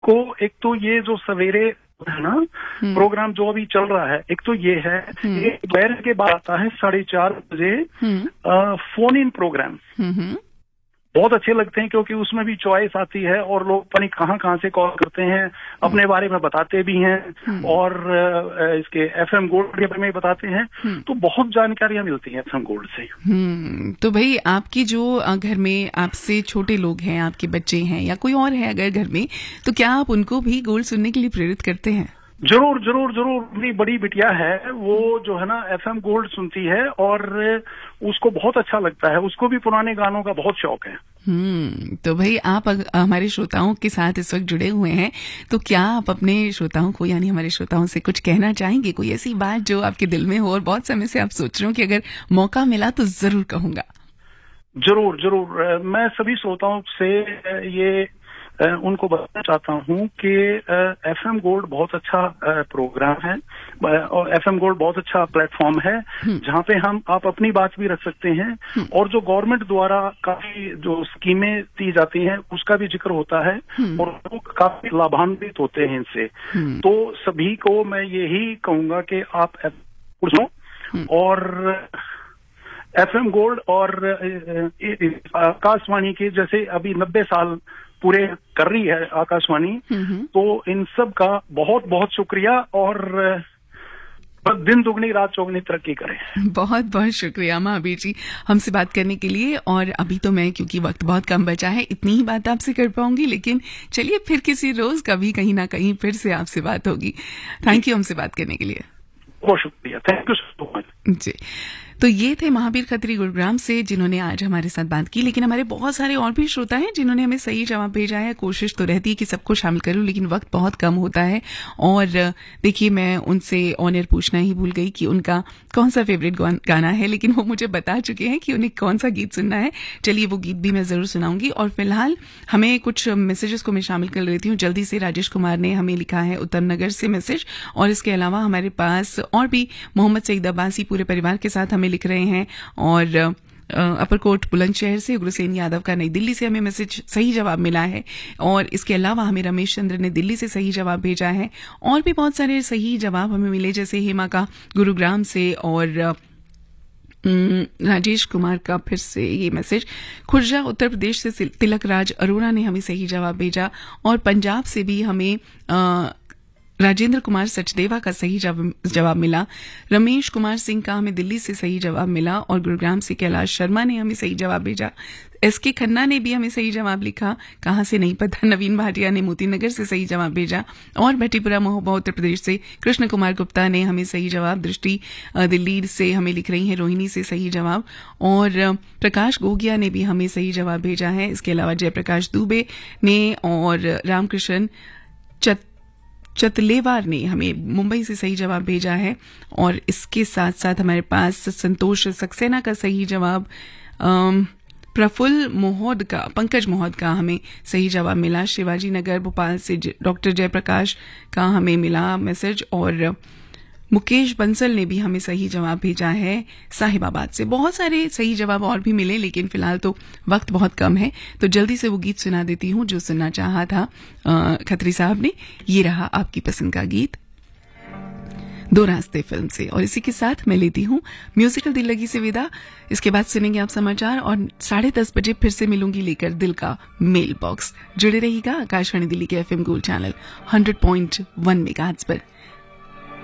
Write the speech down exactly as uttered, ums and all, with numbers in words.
को एक तो ये जो सवेरे है ना प्रोग्राम जो अभी चल रहा है, एक तो ये है, ये दोपहर के बाद आता है साढ़े चार बजे फोन इन प्रोग्राम, बहुत अच्छे लगते हैं क्योंकि उसमें भी चॉइस आती है और लोग पता नहीं कहाँ कहाँ से कॉल करते हैं, अपने बारे में बताते भी हैं और इसके एफएम गोल्ड के बारे में बताते हैं, तो बहुत जानकारियां मिलती हैं एफएम गोल्ड से। हम्म तो भाई आपकी जो घर में आपसे छोटे लोग हैं, आपके बच्चे हैं या कोई और है अगर घर में, तो क्या आप उनको भी गोल्ड सुनने के लिए प्रेरित करते हैं? जरूर जरूर जरूर। मेरी बड़ी बिटिया है, वो जो है ना एफएम गोल्ड सुनती है और उसको बहुत अच्छा लगता है, उसको भी पुराने गानों का बहुत शौक है। हम्म तो भाई आप हमारे श्रोताओं के साथ इस वक्त जुड़े हुए हैं, तो क्या आप अपने श्रोताओं को यानी हमारे श्रोताओं से कुछ कहना चाहेंगे? कोई ऐसी बात जो आपके दिल में हो और बहुत समय से आप सोच रहे हो कि अगर मौका मिला तो जरूर कहूंगा? जरूर जरूर। मैं सभी श्रोताओं से ये उनको बताना चाहता हूँ कि एफएम गोल्ड बहुत अच्छा प्रोग्राम है और एफएम गोल्ड बहुत अच्छा प्लेटफॉर्म है जहाँ पे हम आप अपनी बात भी रख सकते हैं और जो गवर्नमेंट द्वारा काफी जो स्कीमें दी जाती हैं उसका भी जिक्र होता है और लोग काफी लाभान्वित होते हैं इनसे। तो सभी को मैं यही कहूंगा कि आप सुनो और एफएम गोल्ड और आकाशवाणी के जैसे अभी नब्बे साल पूरे कर रही है आकाशवाणी, तो इन सब का बहुत बहुत शुक्रिया और दिन दुगनी रात चौगनी तरक्की करें। बहुत बहुत शुक्रिया महावीर जी हमसे बात करने के लिए। और अभी तो मैं क्योंकि वक्त बहुत कम बचा है इतनी ही बात आपसे कर पाऊंगी, लेकिन चलिए फिर किसी रोज कभी कहीं ना कहीं फिर से आपसे बात होगी। थैंक यू हमसे बात करने के लिए। बहुत शुक्रिया, थैंक यू सो मच जी। तो ये थे महावीर खत्री गुरुग्राम से जिन्होंने आज हमारे साथ बात की, लेकिन हमारे बहुत सारे और भी श्रोता हैं जिन्होंने हमें सही जवाब भेजा है। कोशिश तो रहती है कि सबको शामिल करूं, लेकिन वक्त बहुत कम होता है। और देखिए मैं उनसे ऑन एयर पूछना ही भूल गई कि उनका कौन सा फेवरेट गाना है, लेकिन वो मुझे बता चुके हैं कि उन्हें कौन सा गीत सुनना है। चलिए वो गीत भी मैं जरूर सुनाऊंगी। और फिलहाल हमें कुछ मैसेजेस को मैं शामिल कर लेती हूँ जल्दी से। राजेश कुमार ने हमें लिखा है उत्तम नगर से मैसेज, और इसके अलावा हमारे पास और भी मोहम्मद सईद अब्बासी पूरे परिवार के साथ हमें लिख रहे हैं। और अपरकोट बुलंदशहर से उग्रसेन यादव का नई दिल्ली से हमें मैसेज सही जवाब मिला है। और इसके अलावा हमें रमेश चंद्र ने दिल्ली से सही जवाब भेजा है। और भी बहुत सारे सही जवाब हमें मिले, जैसे हेमा का गुरुग्राम से, और राजेश कुमार का फिर से ये मैसेज, खुर्जा उत्तर प्रदेश से तिलक राज अरोड़ा ने हमें सही जवाब भेजा। और पंजाब से भी हमें आ, राजेंद्र कुमार सचदेवा का सही जवाब मिला। रमेश कुमार सिंह का हमें दिल्ली से सही जवाब मिला। और गुरुग्राम से कैलाश शर्मा ने हमें सही जवाब भेजा। एस के खन्ना ने भी हमें सही जवाब लिखा, कहाँ से नहीं पता। नवीन भाटिया ने मोती नगर से सही जवाब भेजा। और भट्टीपुरा महोबा उत्तर प्रदेश से कृष्ण कुमार गुप्ता ने हमें सही जवाब। दृष्टि दिल्ली से हमें लिख रही है रोहिणी से सही जवाब। और प्रकाश गोगिया ने भी हमें सही जवाब भेजा है। इसके अलावा जयप्रकाश दुबे ने और रामकृष्ण चत चतलेवार ने हमें मुंबई से सही जवाब भेजा है। और इसके साथ साथ हमारे पास संतोष सक्सेना का सही जवाब, प्रफुल्ल मोहद का पंकज मोहद का हमें सही जवाब मिला। शिवाजी नगर भोपाल से डॉक्टर जयप्रकाश का हमें मिला मैसेज। और मुकेश बंसल ने भी हमें सही जवाब भेजा है साहिबाबाद से। बहुत सारे सही जवाब और भी मिले, लेकिन फिलहाल तो वक्त बहुत कम है, तो जल्दी से वो गीत सुना देती हूँ जो सुनना चाहा था आ, खत्री साहब ने। ये रहा आपकी पसंद का गीत दो रास्ते फिल्म से। और इसी के साथ मैं लेती हूँ म्यूजिकल दिल लगी से विदा। इसके बाद सुनेंगे आप समाचार और साढ़े दस बजे फिर से मिलूंगी लेकर दिल का मेल बॉक्स। जुड़े रहिएगा आकाशवाणी दिल्ली के FM gold channel hundred point one megahertz पर।